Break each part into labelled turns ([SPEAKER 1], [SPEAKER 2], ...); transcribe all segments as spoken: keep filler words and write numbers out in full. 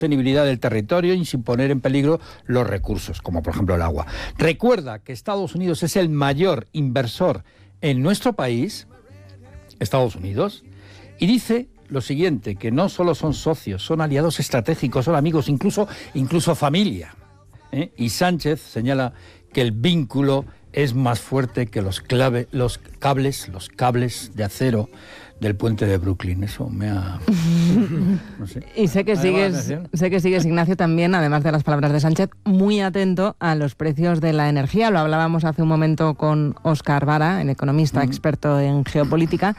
[SPEAKER 1] sostenibilidad del territorio y sin poner en peligro los recursos, como por ejemplo el agua. Recuerda que Estados Unidos es el mayor inversor en nuestro país, Estados Unidos, y dice lo siguiente, que no solo son socios, son aliados estratégicos, son amigos, incluso, incluso familia. ¿eh? Y Sánchez señala que el vínculo es más fuerte que los, clave, los cables, los cables de acero del puente de Brooklyn. Eso me ha... No sé.
[SPEAKER 2] Y sé que, sigues, sé que sigues, Ignacio, también, además de las palabras de Sánchez, muy atento a los precios de la energía. Lo hablábamos hace un momento con Óscar Vara, el economista mm. experto en geopolítica,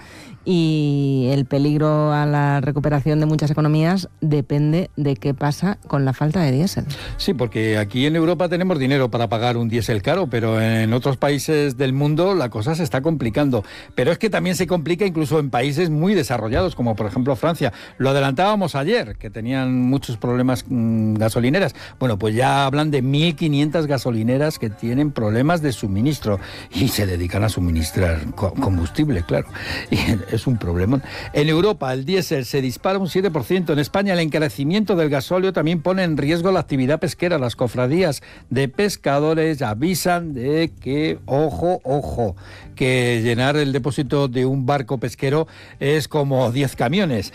[SPEAKER 2] y el peligro a la recuperación de muchas economías depende de qué pasa con la falta de diésel.
[SPEAKER 1] Sí, porque aquí en Europa tenemos dinero para pagar un diésel caro, pero en otros países del mundo la cosa se está complicando. Pero es que también se complica incluso en países muy desarrollados, como por ejemplo Francia. Lo adelantábamos ayer, que tenían muchos problemas mmm, gasolineras. Bueno, pues ya hablan de mil quinientas gasolineras que tienen problemas de suministro y se dedican a suministrar co- combustible, claro. Y es un problema. En Europa el diésel se dispara un siete por ciento. En España el encarecimiento del gasóleo también pone en riesgo la actividad pesquera. Las cofradías de pescadores avisan de que, ojo, ojo, que llenar el depósito de un barco pesquero es como diez camiones.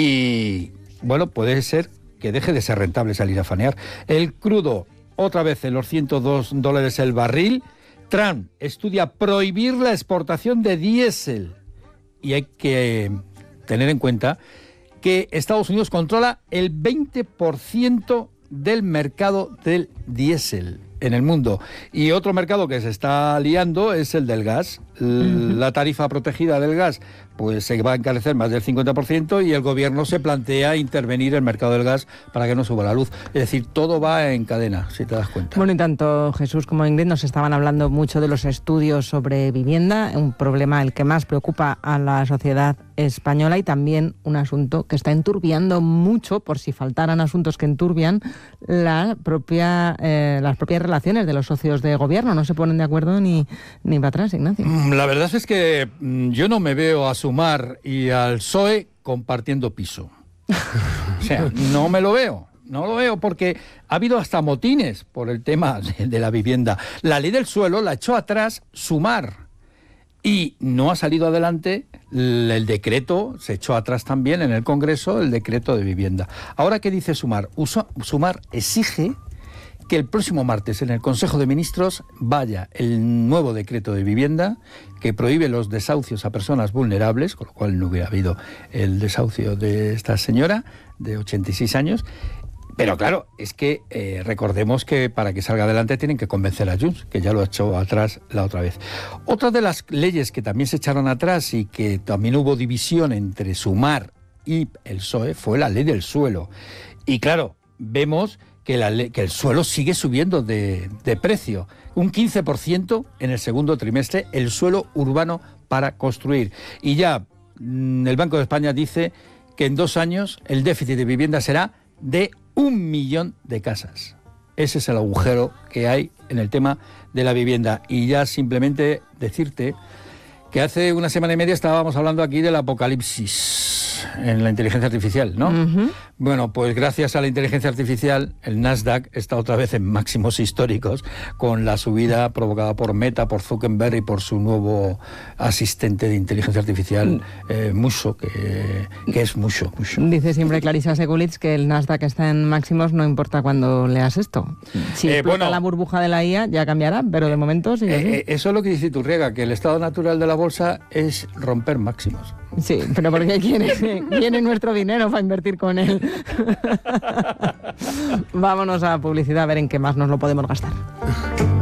[SPEAKER 1] Y, bueno, puede ser que deje de ser rentable salir a fanear. El crudo, otra vez en los ciento dos dólares el barril. Trump estudia prohibir la exportación de diésel. Y hay que tener en cuenta que Estados Unidos controla el veinte por ciento del mercado del diésel en el mundo. Y otro mercado que se está liando es el del gas. Uh-huh. La tarifa protegida del gas pues se va a encarecer más del cincuenta por ciento y el gobierno se plantea intervenir el mercado del gas para que no suba la luz. Es decir, todo va en cadena, si te das cuenta.
[SPEAKER 2] Bueno, y tanto Jesús como Ingrid nos estaban hablando mucho de los estudios sobre vivienda, un problema el que más preocupa a la sociedad española y también un asunto que está enturbiando mucho, por si faltaran asuntos que enturbian, la propia, eh, las propias relaciones de los socios de gobierno. No se ponen de acuerdo ni, ni para atrás, Ignacio.
[SPEAKER 1] La verdad es que yo no me veo a Sumar y al P S O E compartiendo piso. O sea, no me lo veo. No lo veo porque ha habido hasta motines por el tema de, de la vivienda. La ley del suelo la echó atrás Sumar y no ha salido adelante el, el decreto, se echó atrás también en el Congreso el decreto de vivienda. Ahora, ¿qué dice Sumar? Uso, Sumar exige que el próximo martes en el Consejo de Ministros vaya el nuevo decreto de vivienda que prohíbe los desahucios a personas vulnerables, con lo cual no hubiera habido el desahucio de esta señora de ochenta y seis años. Pero claro, es que eh, recordemos que para que salga adelante tienen que convencer a Junts, que ya lo ha echado atrás la otra vez. Otra de las leyes que también se echaron atrás y que también hubo división entre Sumar y el P S O E fue la ley del suelo. Y claro, vemos que, la ley, que el suelo sigue subiendo de, de precio. Un quince por ciento en el segundo trimestre, el suelo urbano para construir. Y ya mmm, el Banco de España dice que en dos años el déficit de vivienda será de un millón de casas. Ese es el agujero que hay en el tema de la vivienda. Y ya simplemente decirte que hace una semana y media estábamos hablando aquí del apocalipsis en la inteligencia artificial, ¿no? Uh-huh. Bueno, pues gracias a la inteligencia artificial, el Nasdaq está otra vez en máximos históricos, con la subida provocada por Meta, por Zuckerberg y por su nuevo asistente de inteligencia artificial, eh, Musho, que, que es Musho, Musho.
[SPEAKER 2] Dice siempre Clarissa Segulitz que el Nasdaq está en máximos, no importa cuando leas esto. Si eh, explota bueno, la burbuja de la I A, ya cambiará, pero de momento sigue así.
[SPEAKER 1] Eh, eso es lo que dice Turriega, que el estado natural de la bolsa es romper máximos.
[SPEAKER 2] Sí, pero porque quiere, quiere nuestro dinero para invertir con él. Vámonos a publicidad a ver en qué más nos lo podemos gastar.